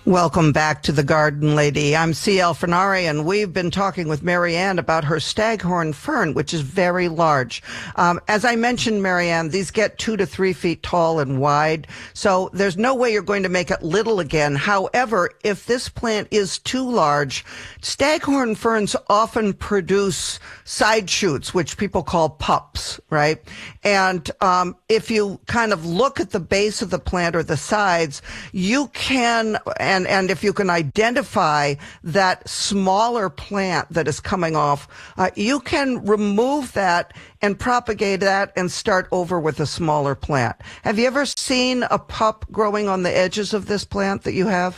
Welcome back to The Garden Lady. I'm C.L. Fernari, and we've been talking with Marianne about her staghorn fern, which is very large. As I mentioned, Marianne, these get 2 to 3 feet tall and wide, so there's no way you're going to make it little again. However, if this plant is too large, staghorn ferns often produce side shoots, which people call pups, right? And if you kind of look at the base of the plant or the sides, you can... And if you can identify that smaller plant that is coming off, you can remove that and propagate that and start over with a smaller plant. Have you ever seen a pup growing on the edges of this plant that you have?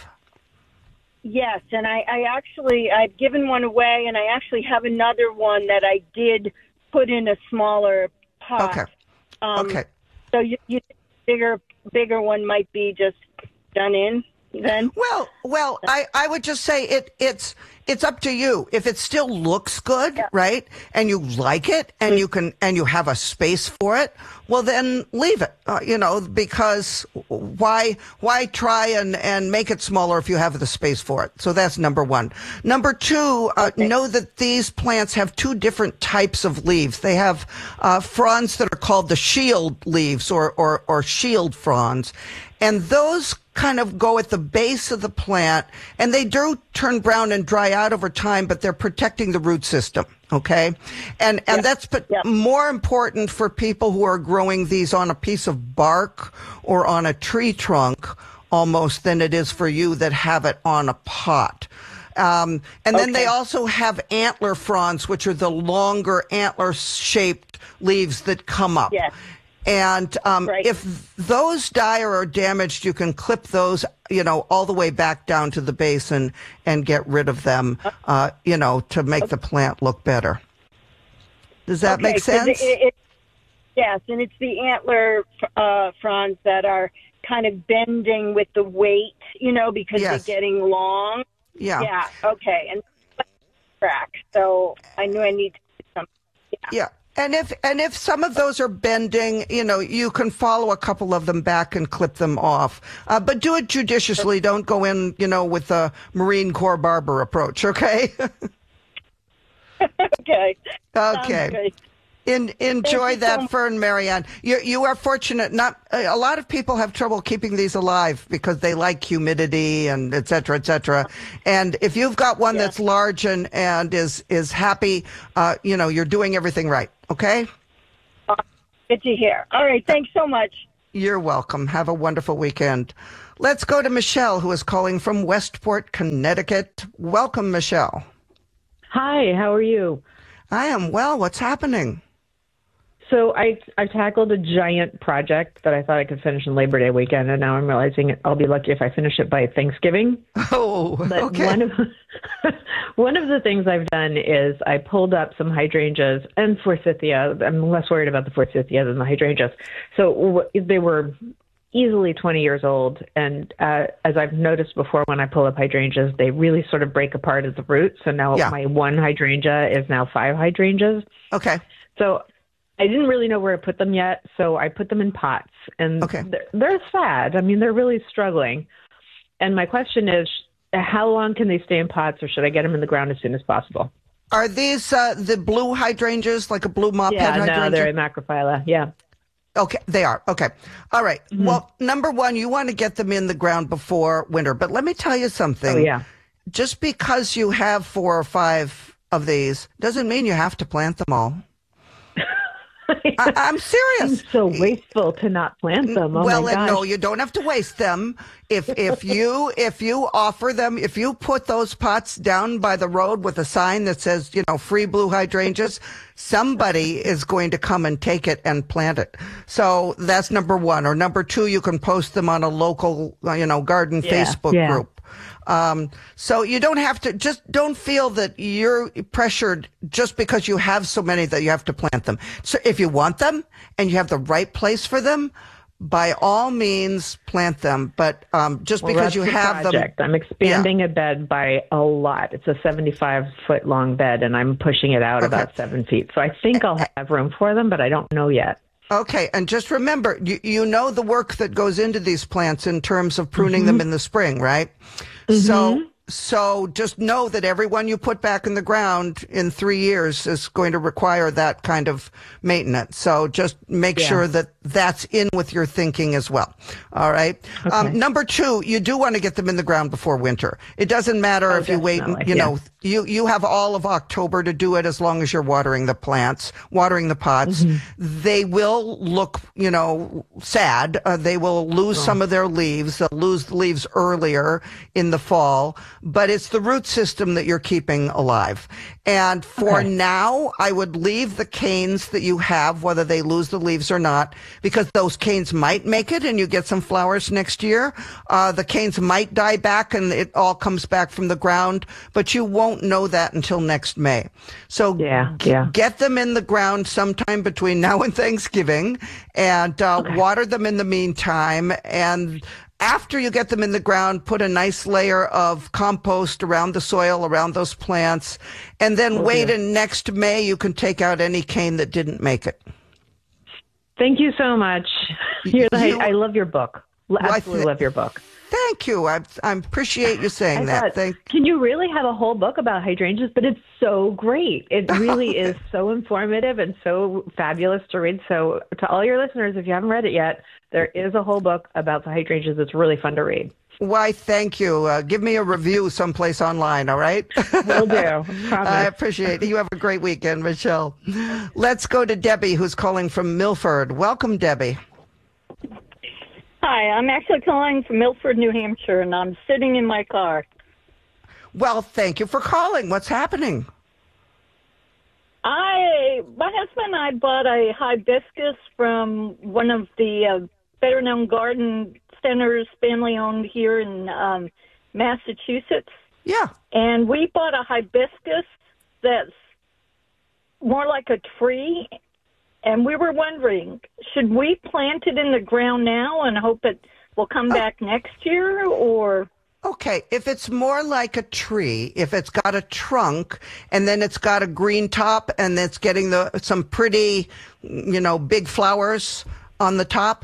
Yes, and I've given one away, and I actually have another one that I did put in a smaller pot. Okay. Okay. So you bigger one might be just done in. Then? Well, I would just say it's up to you. If it still looks good, right, and you like it, and you have a space for it, well, then leave it. Because why try and make it smaller if you have the space for it? So that's number one. Number two, know that these plants have 2 different types of leaves. They have fronds that are called the shield leaves or shield fronds, and those kind of go at the base of the plant, and they do turn brown and dry out over time, but they're protecting the root system. Okay. And that's more important for people who are growing these on a piece of bark or on a tree trunk almost than it is for you that have it on a pot. And then they also have antler fronds, which are the longer antler shaped leaves that come up. Yes. And if those die or are damaged, you can clip those, all the way back down to the base and get rid of them, to make the plant look better. Does that make sense? Yes, and it's the antler fronds that are kind of bending with the weight, because they're getting long. Yeah. Yeah, okay. And crack. So I knew I need to do something. Yeah. And if some of those are bending, you can follow a couple of them back and clip them off. But do it judiciously. Don't go in, with a Marine Corps barber approach. Okay. Okay. Okay. Enjoy that fern, Marianne. You are fortunate. Not a lot of people have trouble keeping these alive because they like humidity and et cetera, et cetera. And if you've got one that's large and is happy, you're doing everything right. Okay. Good to hear. All right. Thanks so much. You're welcome. Have a wonderful weekend. Let's go to Michelle, who is calling from Westport, Connecticut. Welcome, Michelle. Hi. How are you? I am well. What's happening? So I tackled a giant project that I thought I could finish in Labor Day weekend, and now I'm realizing I'll be lucky if I finish it by Thanksgiving. Oh, but okay. One of the things I've done is I pulled up some hydrangeas and forsythia. I'm less worried about the forsythia than the hydrangeas. So they were easily 20 years old, and as I've noticed before, when I pull up hydrangeas, they really sort of break apart at the roots. So now my one hydrangea is now 5 hydrangeas. Okay. So I didn't really know where to put them yet, so I put them in pots, and they're sad. I mean, they're really struggling. And my question is, how long can they stay in pots, or should I get them in the ground as soon as possible? Are these the blue hydrangeas, like a blue mop head hydrangea? Yeah, no, they're a macrophylla, yeah. Okay, they are. Okay. All right. Mm-hmm. Well, number one, you want to get them in the ground before winter. But let me tell you something. Oh, yeah. Just because you have 4 or 5 of these doesn't mean you have to plant them all. I'm serious. It's so wasteful to not plant them. Oh well, my gosh. No, you don't have to waste them. If you offer them, if you put those pots down by the road with a sign that says, free blue hydrangeas, somebody is going to come and take it and plant it. So that's number one. Or number two, you can post them on a local, garden Facebook group. So you don't have to, just don't feel that you're pressured just because you have so many that you have to plant them. So if you want them and you have the right place for them, by all means plant them. But just because you have project. I'm expanding a bed by a lot. It's a 75-foot long bed, and I'm pushing it out about 7 feet. So I think I'll have room for them, but I don't know yet. Okay, and just remember, you know the work that goes into these plants in terms of pruning them in the spring, right? So just know that every one you put back in the ground in 3 years is going to require that kind of maintenance. So just make sure that that's in with your thinking as well. All right. Okay. Number 2, you do want to get them in the ground before winter. It doesn't matter if you wait, know, you have all of October to do it as long as you're watering the plants, watering the pots. They will look, sad. They will lose some of their leaves. They'll lose the leaves earlier in the fall, but it's the root system that you're keeping alive. And for now, I would leave the canes that you have, whether they lose the leaves or not, because those canes might make it and you get some flowers next year. The canes might die back and it all comes back from the ground, but you won't know that until next May. So get them in the ground sometime between now and Thanksgiving and water them in the meantime. And after you get them in the ground, put a nice layer of compost around the soil, around those plants, and then wait, and next May you can take out any cane that didn't make it. Thank you so much. I love your book. Absolutely love your book. Thank you. I appreciate you saying that. Can you really have a whole book about hydrangeas? But it's so great. It really is so informative and so fabulous to read. So to all your listeners, if you haven't read it yet, there is a whole book about the hydrangeas. It's really fun to read. Why, thank you. Give me a review someplace online, all right? Will do. Promise. I appreciate it. You have a great weekend, Michelle. Let's go to Debbie, who's calling from Milford. Welcome, Debbie. Hi, I'm actually calling from Milford, New Hampshire, and I'm sitting in my car. Well, thank you for calling. What's happening? My husband and I bought a hibiscus from one of the better-known garden centers, family-owned here in Massachusetts. Yeah. And we bought a hibiscus that's more like a tree. And we were wondering, should we plant it in the ground now and hope it will come back next year, or? Okay, if it's more like a tree, if it's got a trunk and then it's got a green top and it's getting some pretty, big flowers on the top.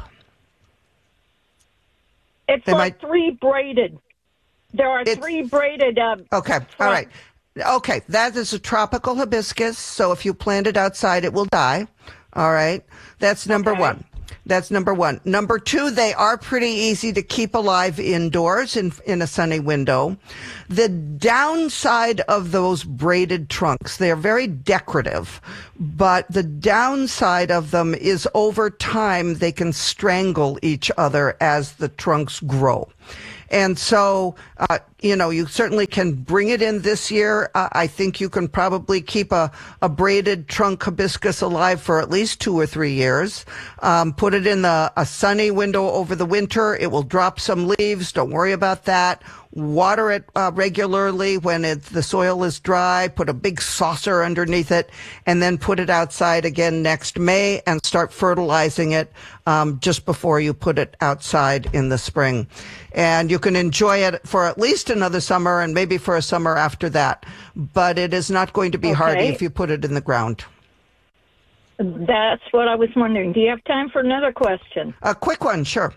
It's three braided. There are three braided. Okay, all right. Okay, that is a tropical hibiscus, so if you plant it outside, it will die. All right, that's number one. That's number one. Number 2, they are pretty easy to keep alive indoors in a sunny window. The downside of those braided trunks, they are very decorative, but the downside of them is over time they can strangle each other as the trunks grow. And so, you certainly can bring it in this year. I think you can probably keep a braided trunk hibiscus alive for at least 2 or 3 years. Put it in a sunny window over the winter. It will drop some leaves. Don't worry about that. Water it regularly when the soil is dry. Put a big saucer underneath it, and then put it outside again next May and start fertilizing it just before you put it outside in the spring. And you can enjoy it for at least another summer and maybe for a summer after that. But it is not going to be hardy if you put it in the ground. That's what I was wondering. Do you have time for another question? A quick one, sure.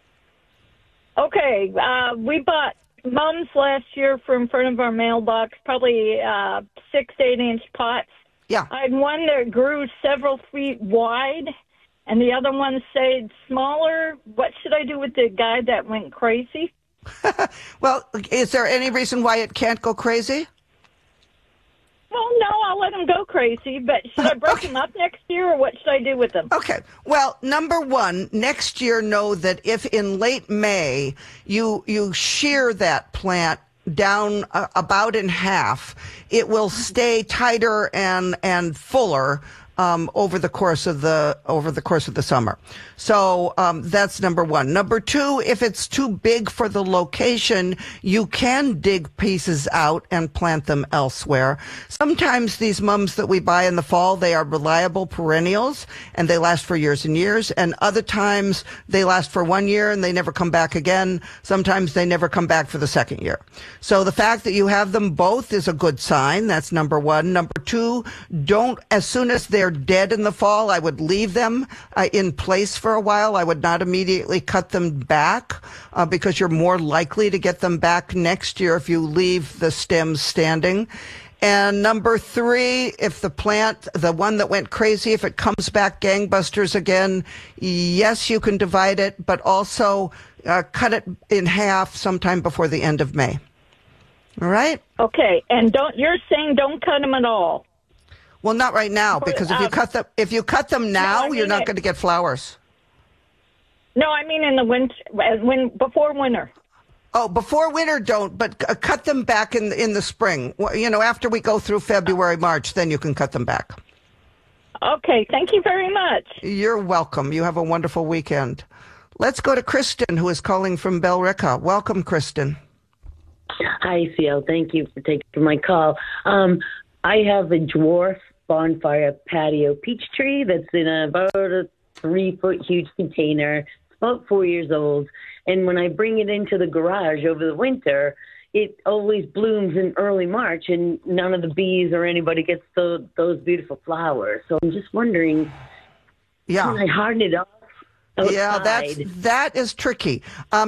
Okay, we bought mums last year from in front of our mailbox, probably 6 to 8 inch pots. Yeah. I had one that grew several feet wide, and the other one stayed smaller. What should I do with the guy that went crazy? Well, is there any reason why it can't go crazy? Well, no, I'll let him go crazy, but should I break him up next year, or what should I do with him? Okay. Well, number 1, next year know that if in late May you shear that plant down about in half, it will stay tighter and fuller over the course of the summer. So that's number 1. Number 2, if it's too big for the location, you can dig pieces out and plant them elsewhere. Sometimes these mums that we buy in the fall, they are reliable perennials and they last for years and years. And other times they last for 1 year and they never come back again. Sometimes they never come back for the second year. So the fact that you have them both is a good sign. That's number 1. Number 2, don't, as soon as they're they're dead in the fall, I would leave them in place for a while. I would not immediately cut them back because you're more likely to get them back next year if you leave the stems standing. And number 3, if the plant, the one that went crazy, if it comes back gangbusters again, yes, you can divide it, but also cut it in half sometime before the end of May. All right? Okay, and you're saying don't cut them at all. Well, not right now, because if you cut them now, you're not going to get flowers. No, I mean in the winter, before winter. Oh, before winter, don't, but cut them back in the spring. You know, after we go through February, March, then you can cut them back. Okay, thank you very much. You're welcome. You have a wonderful weekend. Let's go to Kristen, who is calling from Billerica. Welcome, Kristen. Hi, CL. Thank you for taking my call. I have a dwarf bonfire patio peach tree that's in about a 3-foot huge container. It's about 4 years old. And when I bring it into the garage over the winter, it always blooms in early March, and none of the bees or anybody gets those beautiful flowers. So I'm just wondering, can I harden it up outside? Yeah, that is tricky.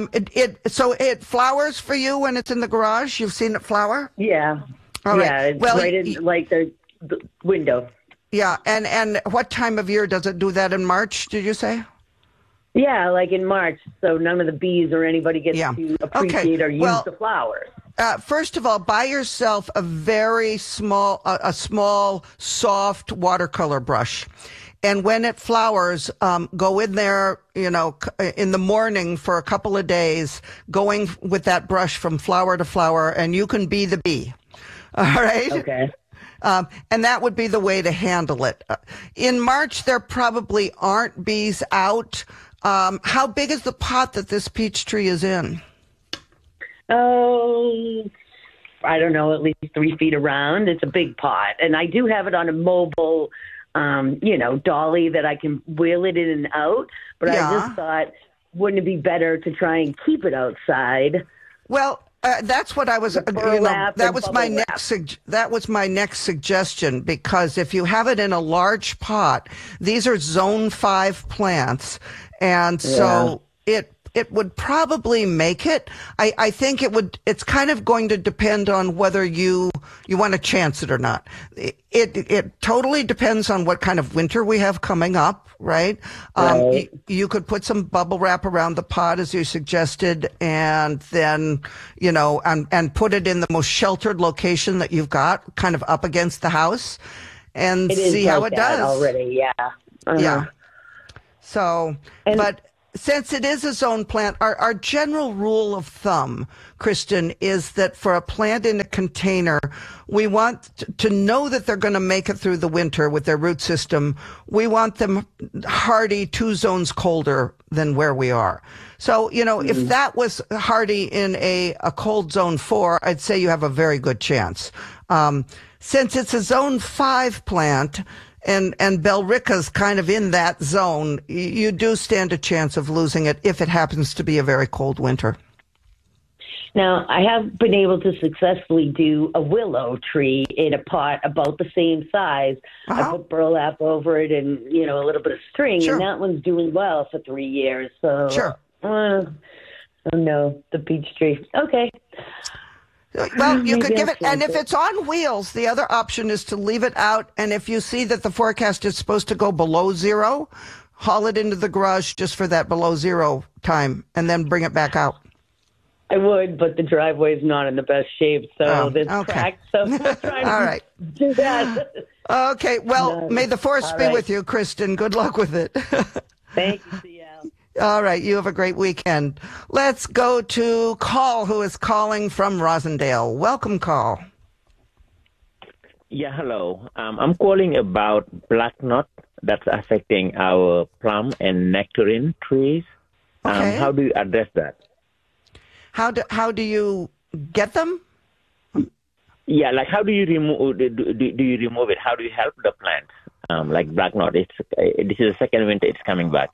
So it flowers for you when it's in the garage? You've seen it flower? Yeah. All right. Yeah, it's right in like the window. Yeah, and what time of year does it do that in March, did you say? Yeah, like in March, so none of the bees or anybody gets to appreciate or use the flowers. First of all, buy yourself a very small, small, soft watercolor brush. And when it flowers, go in there, you know, in the morning for a couple of days, going with that brush from flower to flower, and you can be the bee. All right? Okay. And that would be the way to handle it. In March, there probably aren't bees out. How big is the pot that this peach tree is in? Oh, I don't know, at least 3 feet around. It's a big pot. And I do have it on a mobile, dolly that I can wheel it in and out. But I just thought, wouldn't it be better to try and keep it outside? Well, that's what I was. That was my next suggestion, because if you have it in a large pot, these are Zone 5 plants, and so it would probably make it. I think it would. It's kind of going to depend on whether you want to chance it or not. It totally depends on what kind of winter we have coming up, right? You could put some bubble wrap around the pot, as you suggested, and then, and put it in the most sheltered location that you've got, kind of up against the house, and see how it does. Already, yeah. Uh-huh. Yeah. So, but since it is a zone plant, our general rule of thumb, Kristen, is that for a plant in a container, we want to know that they're going to make it through the winter with their root system. We want them hardy 2 zones colder than where we are. So, if that was hardy in a cold zone 4, I'd say you have a very good chance. Since it's a zone 5 plant, and Billerica's kind of in that zone, you do stand a chance of losing it if it happens to be a very cold winter. Now, I have been able to successfully do a willow tree in a pot about the same size. I put burlap over it and, a little bit of string, and that one's doing well for 3 years. So, oh no, the peach tree. Okay. Well, you could give it, and if it's on wheels, the other option is to leave it out. And if you see that the forecast is supposed to go below 0, haul it into the garage just for that below 0 time, and then bring it back out. I would, but the driveway is not in the best shape, so it's cracked. So I'm trying to do that. Okay, well, may the force be with you, Kristen. Good luck with it. Thank you, CL. All right, you have a great weekend. Let's go to Call, who is calling from Rosendale. Welcome, Call. Yeah, hello. I'm calling about black knot that's affecting our plum and nectarine trees. Okay. How do you address that? How do you get them? Yeah, like how do you remove? Do you remove it? How do you help the plants? Like black knot. This is the second winter it's coming back.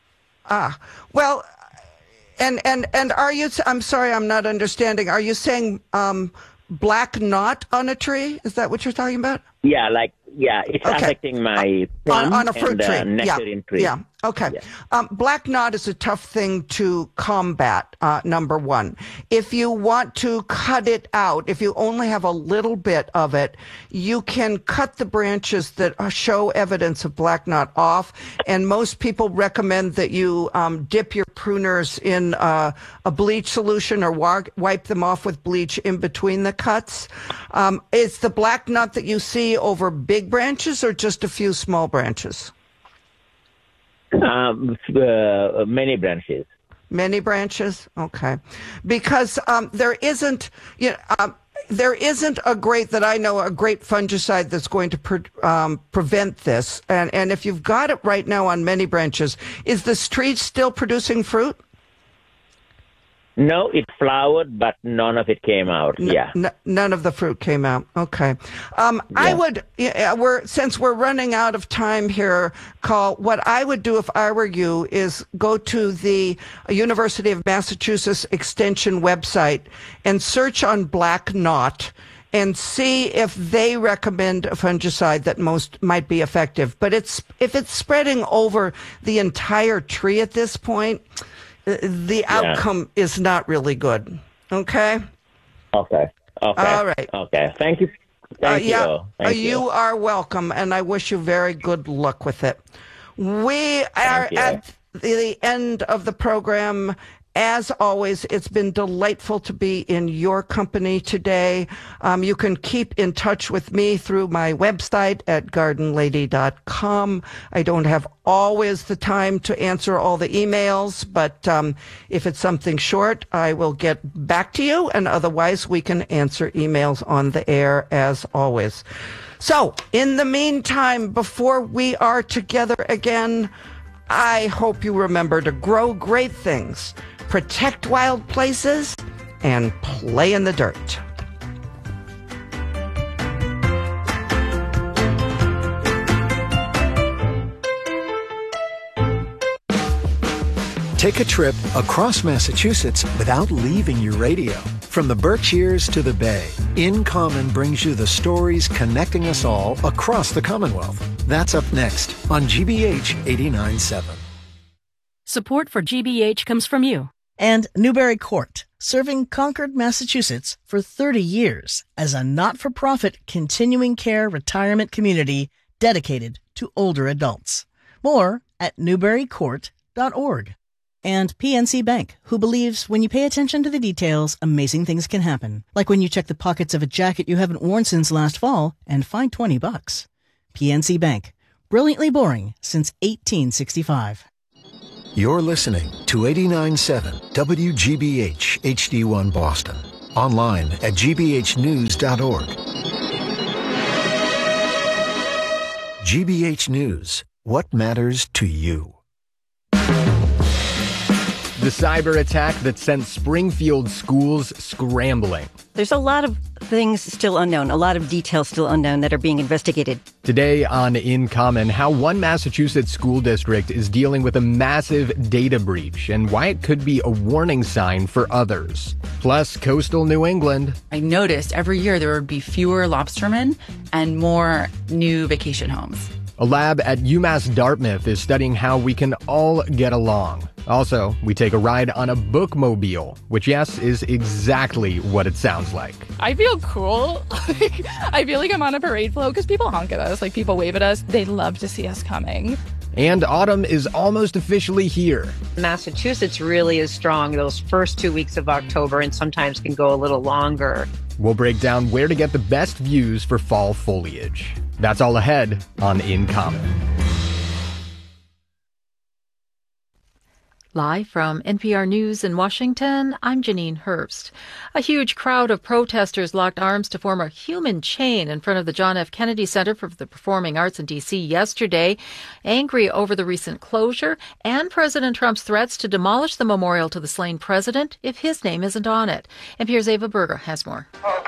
Well, and are you? I'm sorry, I'm not understanding. Are you saying black knot on a tree? Is that what you're talking about? Yeah, like it's affecting my plum on a fruit and tree. nectarine tree. Yeah. Okay. Yeah. Black knot is a tough thing to combat, number one. If you want to cut it out, if you only have a little bit of it, you can cut the branches that show evidence of black knot off. And most people recommend that you dip your pruners in a bleach solution or wipe them off with bleach in between the cuts. Is the black knot that you see over big branches or just a few small branches? Many branches. Many branches? Okay. Because there isn't a great fungicide that's going to prevent this. And if you've got it right now on many branches, is this tree still producing fruit? No, it flowered, but none of it came out. None of the fruit came out. Okay. I would, since we're running out of time here, what I would do if I were you is go to the University of Massachusetts Extension website and search on black knot and see if they recommend a fungicide that might be effective. But if it's spreading over the entire tree at this point, the outcome is not really good. Okay? Okay. All right. Okay. Thank you. Thank you. You are welcome, and I wish you very good luck with it. We are at the end of the program. As always, it's been delightful to be in your company today. You can keep in touch with me through my website at gardenlady.com. I don't have always the time to answer all the emails, but if it's something short, I will get back to you, and otherwise we can answer emails on the air as always. So, in the meantime, before we are together again, I hope you remember to grow great things, protect wild places, and play in the dirt. Take a trip across Massachusetts without leaving your radio. From the Berkshires to the Bay, In Common brings you the stories connecting us all across the Commonwealth. That's up next on GBH 89.7. Support for GBH comes from you. And Newbury Court, serving Concord, Massachusetts for 30 years as a not-for-profit continuing care retirement community dedicated to older adults. More at newburycourt.org. And PNC Bank, who believes when you pay attention to the details, amazing things can happen. Like when you check the pockets of a jacket you haven't worn since last fall and find $20. PNC Bank, brilliantly boring since 1865. You're listening to 89.7 WGBH HD1 Boston. Online at gbhnews.org. GBH News. What matters to you? The cyber attack that sent Springfield schools scrambling. There's a lot of things still unknown, a lot of details still unknown that are being investigated. Today on In Common, how one Massachusetts school district is dealing with a massive data breach and why it could be a warning sign for others. Plus, coastal New England. I noticed every year there would be fewer lobstermen and more new vacation homes. A lab at UMass Dartmouth is studying how we can all get along. Also, we take a ride on a bookmobile, which, yes, is exactly what it sounds like. I feel cool. I feel like I'm on a parade float because people honk at us, people wave at us. They love to see us coming. And autumn is almost officially here. Massachusetts really is strong those first 2 weeks of October and sometimes can go a little longer. We'll break down where to get the best views for fall foliage. That's all ahead on In Common. Live from NPR News in Washington, I'm Janine Herbst. A huge crowd of protesters locked arms to form a human chain in front of the John F. Kennedy Center for the Performing Arts in D.C. yesterday, angry over the recent closure and President Trump's threats to demolish the memorial to the slain president if his name isn't on it. NPR's Ava Berger has more.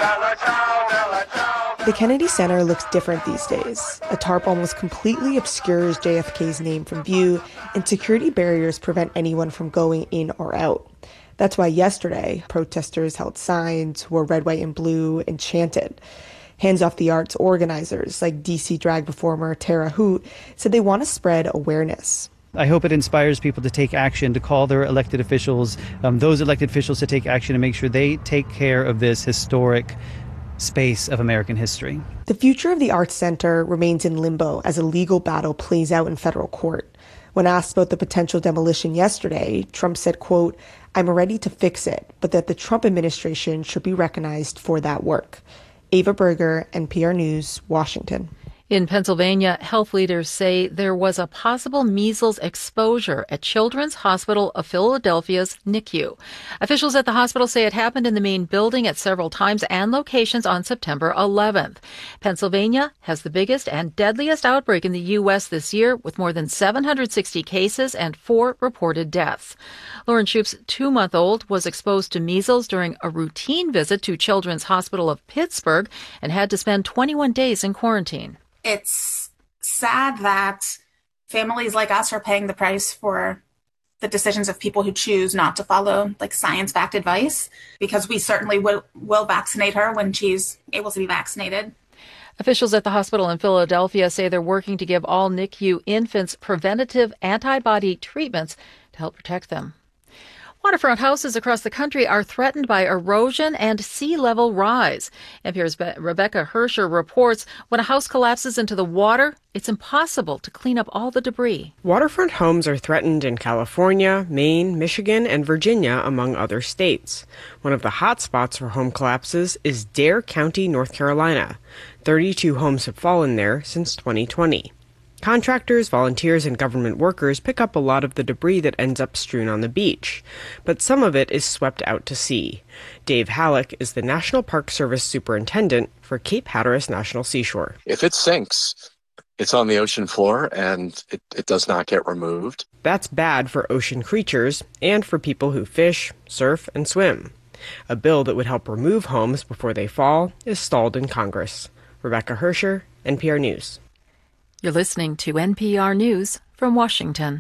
The Kennedy Center looks different these days. A tarp almost completely obscures JFK's name from view, and security barriers prevent anyone from going in or out. That's why yesterday, protesters held signs, wore red, white, and blue, and chanted. Hands Off the Arts organizers like DC drag performer Tara Hoot said they want to spread awareness. I hope it inspires people to take action, to call their elected officials, those elected officials to take action and make sure they take care of this historic space of American history. The future of the Arts Center remains in limbo as a legal battle plays out in federal court. When asked about the potential demolition yesterday, Trump said, quote, "I'm ready to fix it, but that the Trump administration should be recognized for that work." Ava Berger, NPR News, Washington. In Pennsylvania, health leaders say there was a possible measles exposure at Children's Hospital of Philadelphia's NICU. Officials at the hospital say it happened in the main building at several times and locations on September 11th. Pennsylvania has the biggest and deadliest outbreak in the U.S. this year, with more than 760 cases and 4 reported deaths. Lauren Shoup's 2-month-old was exposed to measles during a routine visit to Children's Hospital of Pittsburgh and had to spend 21 days in quarantine. It's sad that families like us are paying the price for the decisions of people who choose not to follow science-backed advice, because we certainly will vaccinate her when she's able to be vaccinated. Officials at the hospital in Philadelphia say they're working to give all NICU infants preventative antibody treatments to help protect them. Waterfront houses across the country are threatened by erosion and sea level rise. NPR's Rebecca Hersher reports when a house collapses into the water, it's impossible to clean up all the debris. Waterfront homes are threatened in California, Maine, Michigan, and Virginia, among other states. One of the hot spots for home collapses is Dare County, North Carolina. 32 homes have fallen there since 2020. Contractors, volunteers, and government workers pick up a lot of the debris that ends up strewn on the beach, but some of it is swept out to sea. Dave Halleck is the National Park Service Superintendent for Cape Hatteras National Seashore. If it sinks, it's on the ocean floor and it does not get removed. That's bad for ocean creatures and for people who fish, surf, and swim. A bill that would help remove homes before they fall is stalled in Congress. Rebecca Hersher, NPR News. You're listening to NPR News from Washington.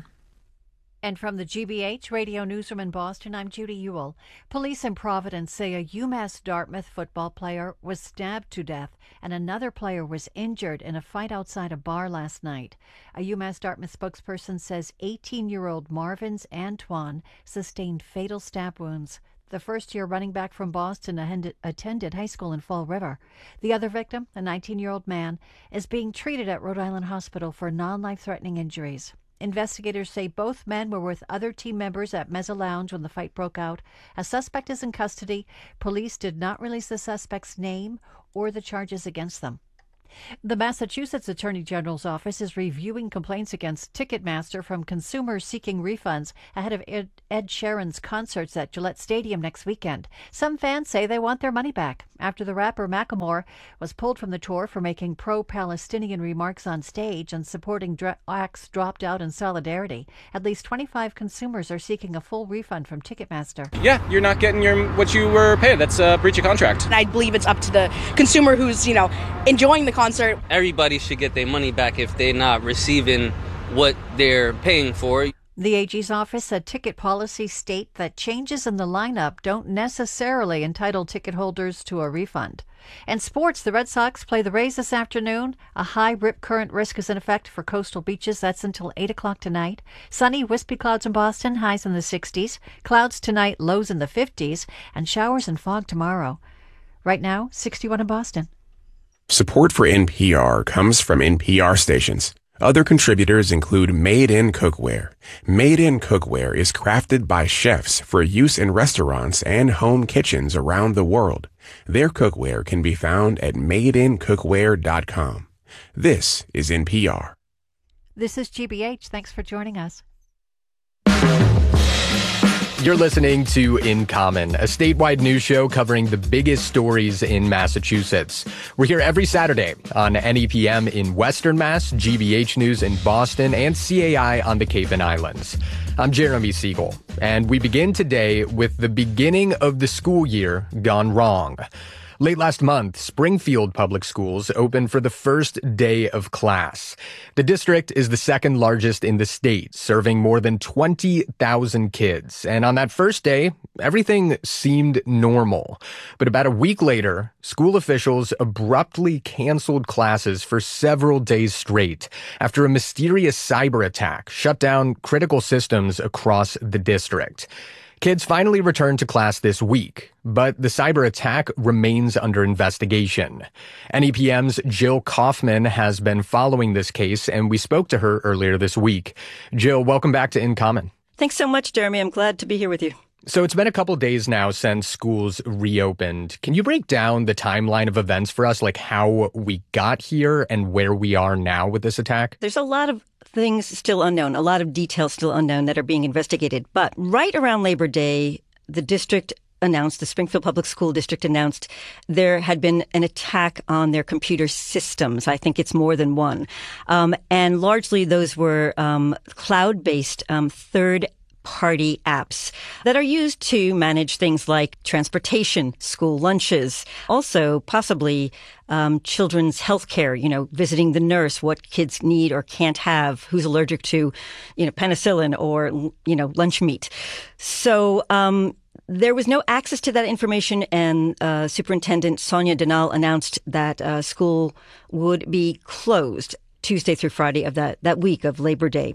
And from the GBH Radio Newsroom in Boston, I'm Judy Ewell. Police in Providence say a UMass Dartmouth football player was stabbed to death and another player was injured in a fight outside a bar last night. A UMass Dartmouth spokesperson says 18-year-old Marvins Antoine sustained fatal stab wounds. The first-year running back from Boston attended high school in Fall River. The other victim, a 19-year-old man, is being treated at Rhode Island Hospital for non-life-threatening injuries. Investigators say both men were with other team members at Mezza Lounge when the fight broke out. A suspect is in custody. Police did not release the suspect's name or the charges against them. The Massachusetts Attorney General's office is reviewing complaints against Ticketmaster from consumers seeking refunds ahead of Ed Sheeran's concerts at Gillette Stadium next weekend. Some fans say they want their money back after the rapper Macklemore was pulled from the tour for making pro-Palestinian remarks on stage and supporting acts dropped out in solidarity. At least 25 consumers are seeking a full refund from Ticketmaster. Yeah, you're not getting what you were paid. That's a breach of contract. I believe it's up to the consumer who's, enjoying the concert. Everybody should get their money back if they're not receiving what they're paying for. The AG's office said ticket policies state that changes in the lineup don't necessarily entitle ticket holders to a refund. And sports, the Red Sox play the Rays this afternoon. A high rip current risk is in effect for coastal beaches. That's until 8 o'clock tonight. Sunny, wispy clouds in Boston, highs in the 60s. Clouds tonight, lows in the 50s. And showers and fog tomorrow. Right now, 61 in Boston. Support for NPR comes from NPR stations. Other contributors include Made in Cookware. Made in Cookware is crafted by chefs for use in restaurants and home kitchens around the world. Their cookware can be found at madeincookware.com. This is NPR. This is GBH. Thanks for joining us. You're listening to In Common, a statewide news show covering the biggest stories in Massachusetts. We're here every Saturday on NEPM in Western Mass, GBH News in Boston, and CAI on the Cape and Islands. I'm Jeremy Siegel, and we begin today with the beginning of the school year gone wrong. Late last month, Springfield Public Schools opened for the first day of class. The district is the second largest in the state, serving more than 20,000 kids. And on that first day, everything seemed normal. But about a week later, school officials abruptly canceled classes for several days straight after a mysterious cyber attack shut down critical systems across the district. Kids finally returned to class this week, but the cyber attack remains under investigation. NEPM's Jill Kaufman has been following this case, and we spoke to her earlier this week. Jill, welcome back to In Common. Thanks so much, Jeremy. I'm glad to be here with you. So it's been a couple days now since schools reopened. Can you break down the timeline of events for us, like how we got here and where we are now with this attack? There's a lot of things still unknown, a lot of details still unknown that are being investigated. But right around Labor Day, the Springfield Public School District announced there had been an attack on their computer systems. I think it's more than one. And largely those were cloud-based third-party apps that are used to manage things like transportation, school lunches, also possibly children's health care, visiting the nurse, what kids need or can't have, who's allergic to, penicillin or, lunch meat. So there was no access to that information, and Superintendent Sonia Denal announced that school would be closed Tuesday through Friday of that week of Labor Day.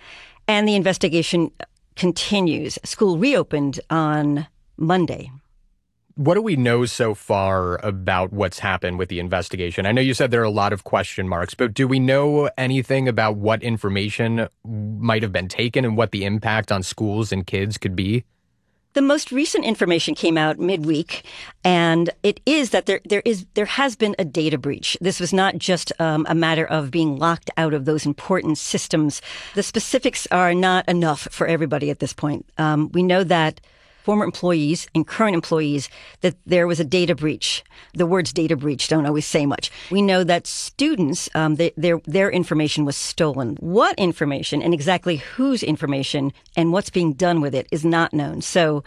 And the investigation continues. School reopened on Monday. What do we know so far about what's happened with the investigation? I know you said there are a lot of question marks, but do we know anything about what information might have been taken and what the impact on schools and kids could be? The most recent information came out midweek, and it is that there has been a data breach. This was not just a matter of being locked out of those important systems. The specifics are not enough for everybody at this point. We know that former employees and current employees, that there was a data breach. The words data breach don't always say much. We know that students, their information was stolen. What information and exactly whose information and what's being done with it is not known. So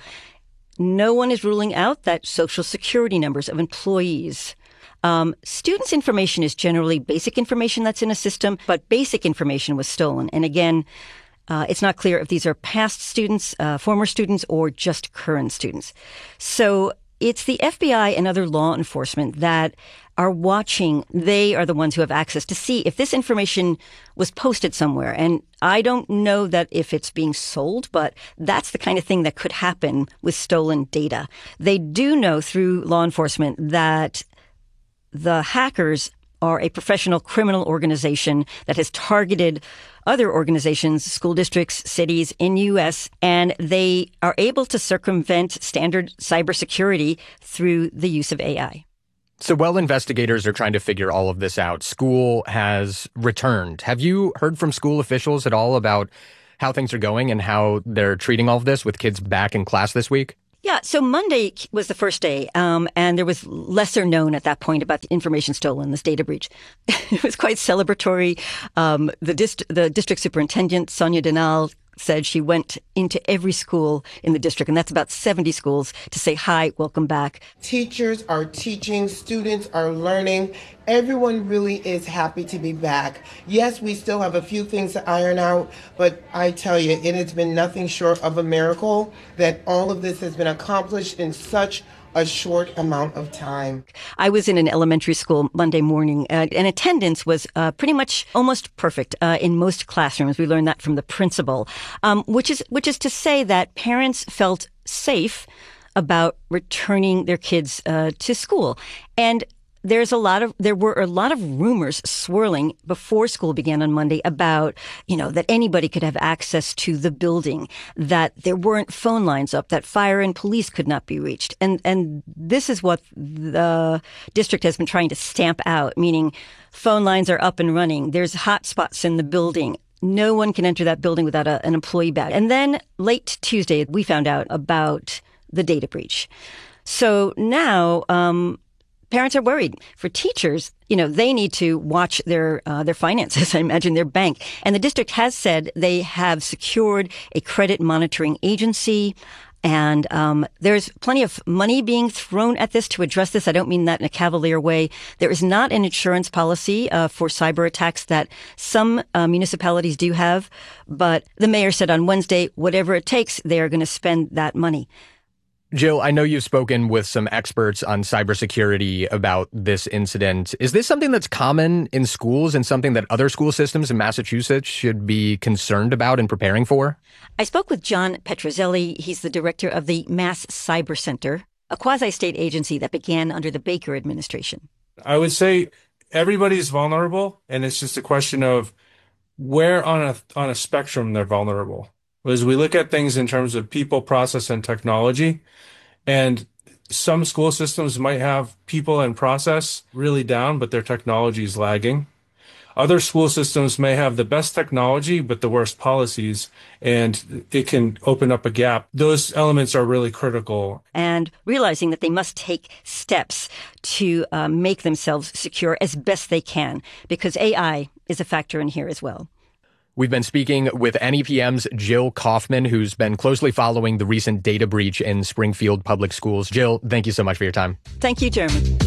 no one is ruling out that social security numbers of employees. Students' information is generally basic information that's in a system, but basic information was stolen. And again, it's not clear if these are past students, former students, or just current students. So it's the FBI and other law enforcement that are watching. They are the ones who have access to see if this information was posted somewhere. And I don't know that if it's being sold, but that's the kind of thing that could happen with stolen data. They do know through law enforcement that the hackers are a professional criminal organization that has targeted other organizations, school districts, cities in the U.S., and they are able to circumvent standard cybersecurity through the use of AI. So while investigators are trying to figure all of this out, school has returned. Have you heard from school officials at all about how things are going and how they're treating all of this with kids back in class this week? Yeah, so Monday was the first day, and there was lesser known at that point about the information stolen, this data breach. It was quite celebratory. The district superintendent, Sonia Denal, said she went into every school in the district, and that's about 70 schools, to say, hi, welcome back. Teachers are teaching, students are learning. Everyone really is happy to be back. Yes, we still have a few things to iron out, but I tell you, it has been nothing short of a miracle that all of this has been accomplished in such a short amount of time. I was in an elementary school Monday morning, and attendance was pretty much almost perfect in most classrooms. We learned that from the principal, which is to say that parents felt safe about returning their kids to school. And there were a lot of rumors swirling before school began on Monday about, that anybody could have access to the building, that there weren't phone lines up, that fire and police could not be reached. And this is what the district has been trying to stamp out, meaning phone lines are up and running. There's hot spots in the building. No one can enter that building without an employee badge. And then late Tuesday, we found out about the data breach. So now, parents are worried. For teachers, they need to watch their finances, I imagine their bank. And the district has said they have secured a credit monitoring agency. And there's plenty of money being thrown at this to address this. I don't mean that in a cavalier way. There is not an insurance policy for cyber attacks that some municipalities do have. But the mayor said on Wednesday, whatever it takes, they are going to spend that money. Jill, I know you've spoken with some experts on cybersecurity about this incident. Is this something that's common in schools and something that other school systems in Massachusetts should be concerned about and preparing for? I spoke with John Petrozelli. He's the director of the Mass Cyber Center, a quasi-state agency that began under the Baker administration. I would say everybody's vulnerable, and it's just a question of where on a spectrum they're vulnerable. As we look at things in terms of people, process, and technology, and some school systems might have people and process really down, but their technology is lagging. Other school systems may have the best technology, but the worst policies, and it can open up a gap. Those elements are really critical. And realizing that they must take steps to make themselves secure as best they can, because AI is a factor in here as well. We've been speaking with NEPM's Jill Kaufman, who's been closely following the recent data breach in Springfield Public Schools. Jill, thank you so much for your time. Thank you, Jeremy.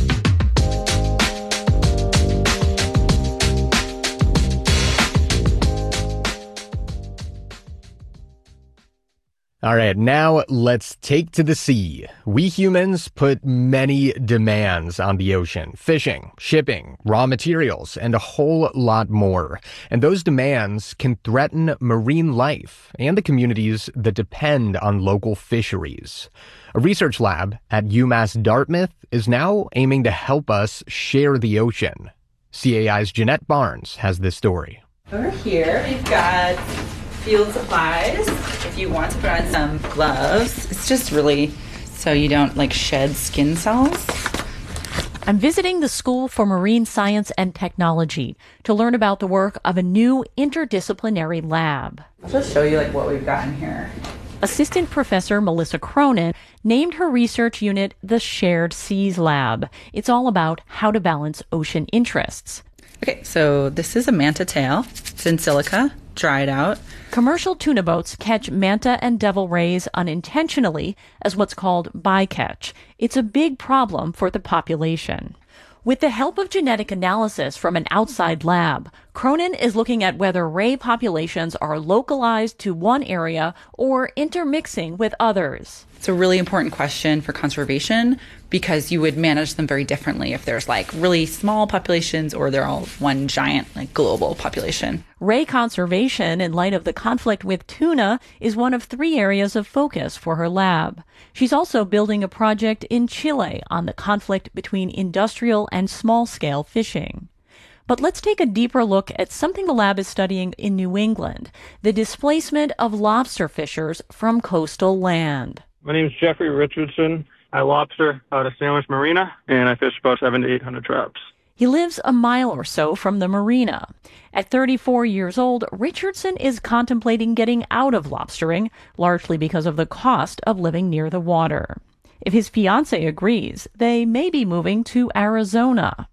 All right, now let's take to the sea. We humans put many demands on the ocean: fishing, shipping, raw materials, and a whole lot more. And those demands can threaten marine life and the communities that depend on local fisheries. A research lab at UMass Dartmouth is now aiming to help us share the ocean. CAI's Jeanette Barnes has this story. Over here, we've got field supplies. If you want to put on some gloves, it's just really so you don't shed skin cells. I'm visiting the School for Marine Science and Technology to learn about the work of a new interdisciplinary lab. I'll just show you what we've got in here. Assistant Professor Melissa Cronin named her research unit the Shared Seas Lab. It's all about how to balance ocean interests. Okay, so this is a manta tail. It's in silica, dried out. Commercial tuna boats catch manta and devil rays unintentionally as what's called bycatch. It's a big problem for the population. With the help of genetic analysis from an outside lab, Cronin is looking at whether ray populations are localized to one area or intermixing with others. It's a really important question for conservation because you would manage them very differently if there's really small populations or they're all one giant global population. Ray conservation in light of the conflict with tuna is one of 3 areas of focus for her lab. She's also building a project in Chile on the conflict between industrial and small-scale fishing. But let's take a deeper look at something the lab is studying in New England, the displacement of lobster fishers from coastal land. My name is Jeffrey Richardson. I lobster out of Sandwich Marina, and I fish about 700 to 800 traps. He lives a mile or so from the marina. At 34 years old, Richardson is contemplating getting out of lobstering, largely because of the cost of living near the water. If his fiancée agrees, they may be moving to Arizona.